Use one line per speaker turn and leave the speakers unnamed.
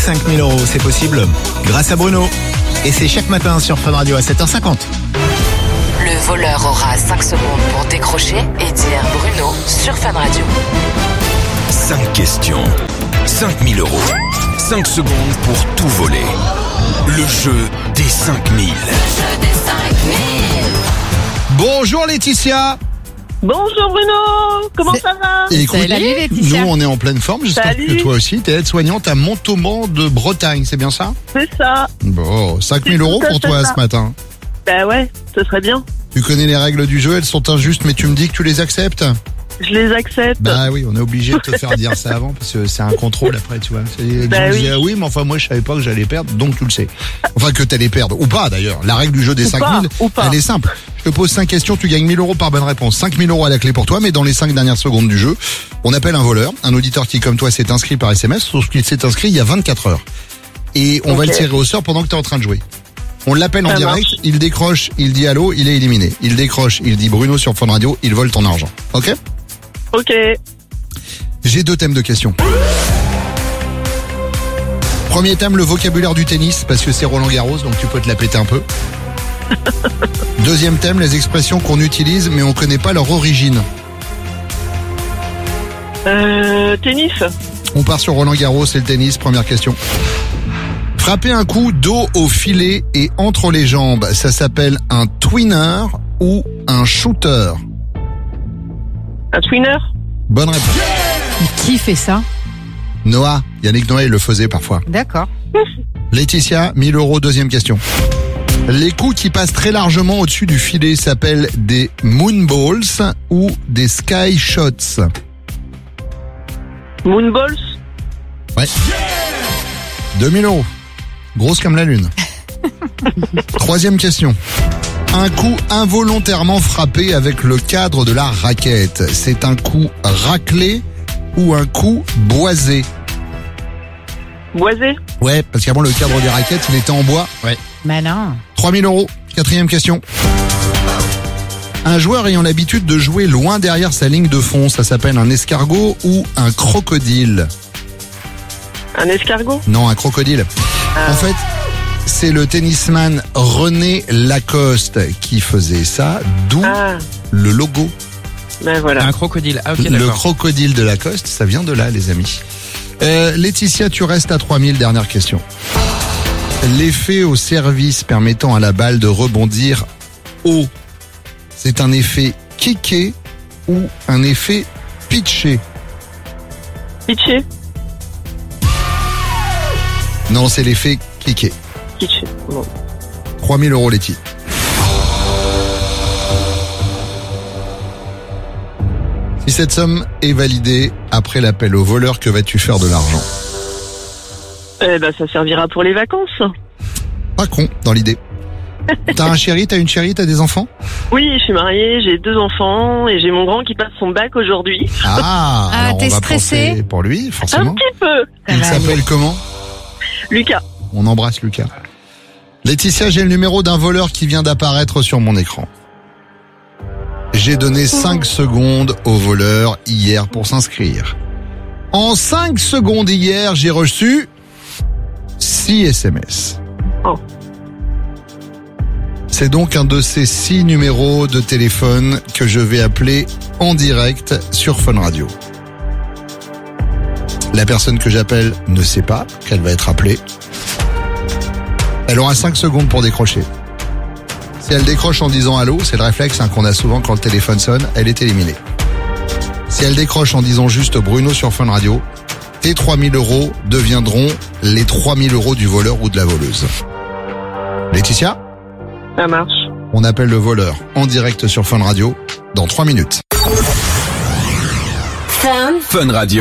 5000 €, c'est possible grâce à Bruno. Et c'est chaque matin sur Fun Radio à 7h50.
Le voleur aura 5 secondes pour décrocher et dire Bruno sur Fun Radio.
5 questions, 5000 €. 5 secondes pour tout voler. Le jeu des 5000.
Bonjour Laetitia.
Bonjour Bruno, comment ça va?
Écoute,
Salut, Laetitia.
nous on est en pleine forme, j'espère
Salut.
que toi aussi. T'es aide-soignante à Montauban de Bretagne, c'est bien ça?
C'est ça.
Bon, 5000
C'est
€
tout à
pour
fait
toi
ça.
ce matin.
Bah ouais, ce serait bien.
Tu connais les règles du jeu, elles sont injustes, mais tu me dis que tu les acceptes?
Je les accepte.
Bah oui, on est obligé de te faire dire ça avant, parce que c'est un contrôle après, tu vois.
Bah
Tu me
oui.
dis, ah oui, mais enfin moi je savais pas que j'allais perdre, donc tu le sais. Enfin que t'allais perdre, ou pas d'ailleurs. La règle du jeu des
Ou
5000,
pas, ou pas.
elle est simple. Je te pose 5 questions, tu gagnes 1000 € par bonne réponse. 5000 € à la clé pour toi, mais dans les 5 dernières secondes du jeu, on appelle un voleur, un auditeur qui comme toi s'est inscrit par SMS, sauf qu'il s'est inscrit il y a 24 heures. Et on va
Ok.
le tirer au sort pendant que tu es en train de jouer. On l'appelle en
Ça
direct,
marche.
il décroche, il dit allô, il est éliminé. Il décroche, il dit Bruno sur Fun Radio, il vole ton argent. Ok?
Ok.
J'ai 2 thèmes de questions. Premier thème, le vocabulaire du tennis, parce que c'est Roland Garros, donc tu peux te la péter un peu. Deuxième thème, les expressions qu'on utilise, mais on connaît pas leur origine.
Tennis.
On part sur Roland Garros et le tennis, première question. Frapper un coup dos au filet et entre les jambes, ça s'appelle un twinner ou un shooter?
Un twinner.
Bonne réponse.
Qui fait ça?
Noah, Yannick Noah, il le faisait parfois.
D'accord.
Laetitia, 1000 €, deuxième question. Les coups qui passent très largement au-dessus du filet s'appellent des moonballs ou des sky shots?
Moonballs.
Ouais. 2000 €. Grosse comme la lune. Troisième question. Un coup involontairement frappé avec le cadre de la raquette, c'est un coup raclé ou un coup boisé?
Boisé.
Ouais, parce qu'avant le cadre des raquettes, il était en bois. Ouais.
Bah non.
3000 €. Quatrième question. Un joueur ayant l'habitude de jouer loin derrière sa ligne de fond, ça s'appelle un escargot ou un crocodile?
Un escargot.
Non, un crocodile. En fait, c'est le tennisman René Lacoste qui faisait ça, d'où
Ah,
le logo.
ben voilà.
Un crocodile, ah ok
Le
d'accord.
crocodile de Lacoste, ça vient de là, les amis. Laetitia, tu restes à 3000, dernière question. L'effet au service permettant à la balle de rebondir haut, c'est un effet kické ou un effet pitché?
Pitché.
Non, c'est l'effet kické.
Pitché. Bon.
3000 € Letty. Si cette somme est validée après l'appel au voleur, que vas-tu faire de l'argent?
Eh ben, ça servira pour les vacances.
Pas con dans l'idée. T'as un chéri, t'as une chérie, t'as des enfants?
Oui, je suis mariée, j'ai 2 enfants et j'ai mon grand qui passe son bac aujourd'hui.
Ah,
Ah,
alors
t'es
on va
stressé?
penser pour lui,
Un
forcément.
petit peu.
Ça
Il
va aller.
s'appelle comment?
Lucas.
On embrasse Lucas. Laetitia, j'ai le numéro d'un voleur qui vient d'apparaître sur mon écran. J'ai donné 5 secondes au voleur hier pour s'inscrire. En 5 secondes hier, j'ai reçu 6 SMS.
Oh.
C'est donc un de ces 6 numéros de téléphone que je vais appeler en direct sur Fun Radio. La personne que j'appelle ne sait pas qu'elle va être appelée. Elle aura 5 secondes pour décrocher. Si elle décroche en disant allô, c'est le réflexe qu'on a souvent quand le téléphone sonne, elle est éliminée. Si elle décroche en disant juste Bruno sur Fun Radio, tes 3000 € deviendront les 3000 € du voleur ou de la voleuse. Laetitia,
Ça marche.
on appelle le voleur en direct sur Fun Radio dans 3 minutes.
Fun Radio.